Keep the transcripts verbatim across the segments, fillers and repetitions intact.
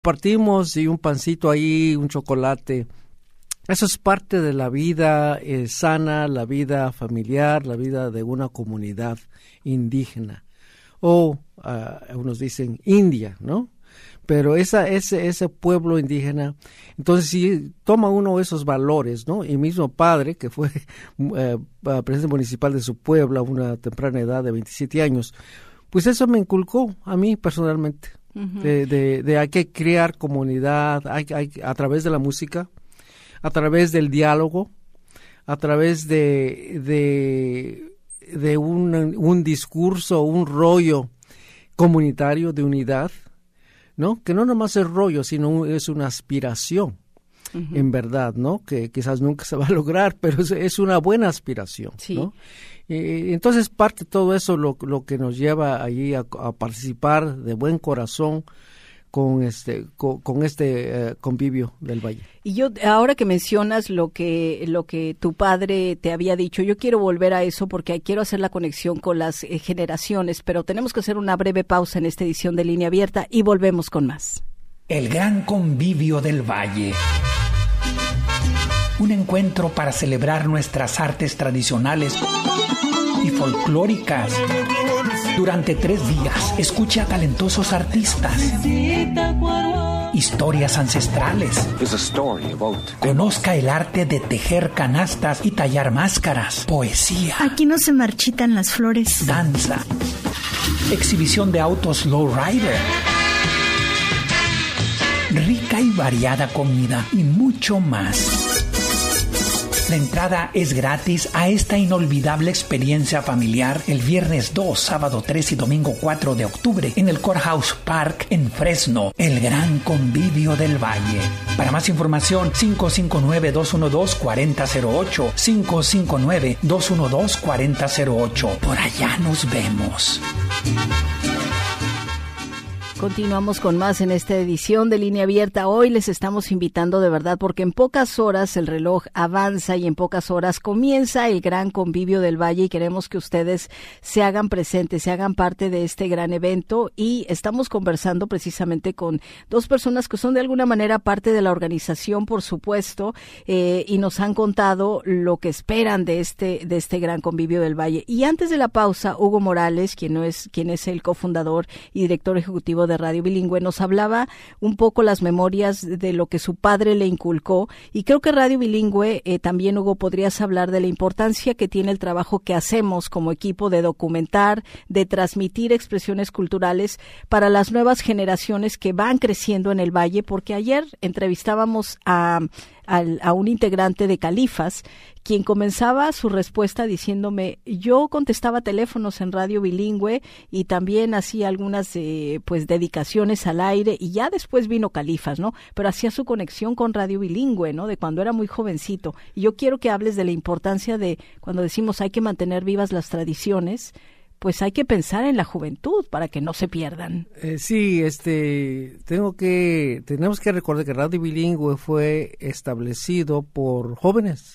partimos y un pancito ahí, un chocolate. Eso es parte de la vida eh, sana, la vida familiar, la vida de una comunidad indígena. O uh, unos dicen India, ¿no? Pero esa, ese, ese pueblo indígena, entonces si toma uno de esos valores, ¿no? Y mismo padre, que fue eh, presidente municipal de su pueblo a una temprana edad de veintisiete años, pues eso me inculcó a mí personalmente, uh-huh. de, de, de hay que crear comunidad, hay, hay, a través de la música, a través del diálogo, a través de, de, de un, un discurso, un rollo comunitario de unidad, ¿no? Que no nomás es rollo, sino es una aspiración, uh-huh. en verdad, ¿no? Que quizás nunca se va a lograr, pero es, es una buena aspiración, sí. ¿no? Y, entonces parte de todo eso lo, lo que nos lleva allí a, a participar de buen corazón con este con, con este uh, convivio del Valle. Y yo, ahora que mencionas lo que lo que tu padre te había dicho, yo quiero volver a eso porque quiero hacer la conexión con las eh, generaciones, pero tenemos que hacer una breve pausa en esta edición de Línea Abierta y volvemos con más. El gran convivio del Valle. Un encuentro para celebrar nuestras artes tradicionales y folclóricas. Durante tres días, escuche a talentosos artistas, historias ancestrales, conozca el arte de tejer canastas y tallar máscaras, poesía. Aquí no se marchitan las flores. Danza, exhibición de autos lowrider, rica y variada comida y mucho más. La entrada es gratis a esta inolvidable experiencia familiar el viernes dos, sábado tres y domingo cuatro de octubre en el Courthouse Park en Fresno, el gran convivio del Valle. Para más información, cinco cinco nueve, dos uno dos, cuatro cero cero ocho, cinco cinco nueve, dos uno dos, cuatro cero cero ocho. Por allá nos vemos. Continuamos con más en esta edición de Línea Abierta. Hoy les estamos invitando de verdad porque en pocas horas el reloj avanza y en pocas horas comienza el gran convivio del Valle y queremos que ustedes se hagan presentes, se hagan parte de este gran evento y estamos conversando precisamente con dos personas que son de alguna manera parte de la organización, por supuesto, eh, y nos han contado lo que esperan de este de este gran convivio del Valle. Y antes de la pausa, Hugo Morales, quien no es quien es el cofundador y director ejecutivo de de Radio Bilingüe, nos hablaba un poco las memorias de lo que su padre le inculcó y creo que Radio Bilingüe eh, también, Hugo, podrías hablar de la importancia que tiene el trabajo que hacemos como equipo de documentar, de transmitir expresiones culturales para las nuevas generaciones que van creciendo en el Valle, porque ayer entrevistábamos a A, a un integrante de Califas, quien comenzaba su respuesta diciéndome, yo contestaba teléfonos en Radio Bilingüe y también hacía algunas eh, pues dedicaciones al aire y ya después vino Califas, ¿no? Pero hacía su conexión con Radio Bilingüe, ¿no? De cuando era muy jovencito. Y yo quiero que hables de la importancia de cuando decimos hay que mantener vivas las tradiciones, pues hay que pensar en la juventud para que no se pierdan. Eh, sí, este, tengo que, tenemos que recordar que Radio Bilingüe fue establecido por jóvenes.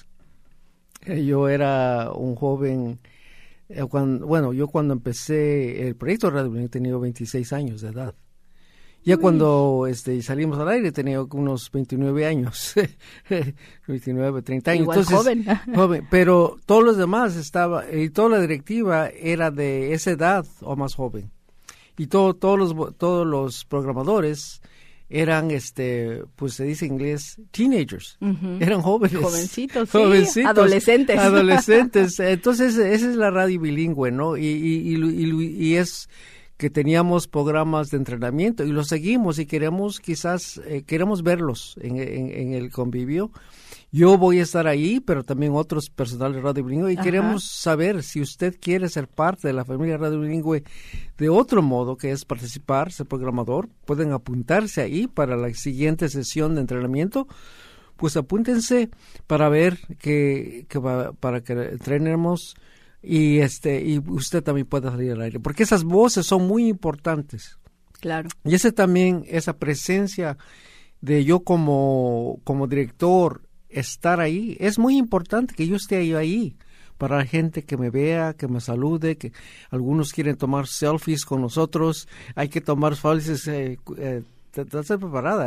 Eh, yo era un joven, eh, cuando, bueno, yo cuando empecé el proyecto de Radio Bilingüe tenía veintiséis años de edad. Ya Uy. cuando este, salimos al aire tenía unos veintinueve años, veintinueve, treinta años. Igual Entonces, joven. joven. Pero todos los demás estaba, y toda la directiva era de esa edad o más joven. Y todo, todos los todos los programadores eran, este, pues se dice en inglés, teenagers. Uh-huh. Eran jóvenes. Jovencitos, sí. Jovencitos, adolescentes. Adolescentes. Entonces, esa es la Radio Bilingüe, ¿no? Y, y, y, y, y es que teníamos programas de entrenamiento y los seguimos y queremos quizás, eh, queremos verlos en, en, en el convivio. Yo voy a estar ahí, pero también otros personal de Radio Bilingüe y Ajá. queremos saber si usted quiere ser parte de la familia Radio Bilingüe de otro modo, que es participar, ser programador. Pueden apuntarse ahí para la siguiente sesión de entrenamiento. Pues apúntense para ver que, que va, para que entrenemos y este y usted también puede salir al aire, porque esas voces son muy importantes. Claro. Y ese también, esa presencia de yo como, como director, estar ahí, es muy importante que yo esté ahí, ahí para la gente que me vea, que me salude, que algunos quieren tomar selfies con nosotros, hay que tomar selfies, eh, eh, te, te vas a ser preparada.